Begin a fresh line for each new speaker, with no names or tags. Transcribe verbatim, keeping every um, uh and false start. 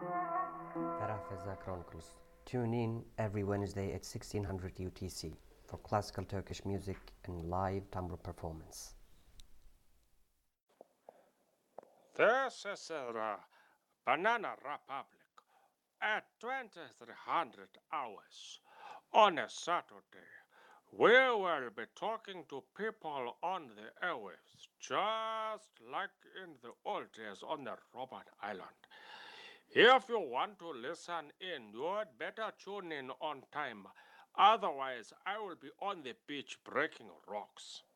Farafeza Chronicles. Tune in every Wednesday at sixteen hundred U T C for classical Turkish music and live tambur performance.
This is the Banana Republic at twenty-three hundred hours on a Saturday. We will be talking to people on the airwaves, just like in the old days on the Robben Island. If you want to listen in, you'd better tune in on time. Otherwise, I will be on the beach breaking rocks.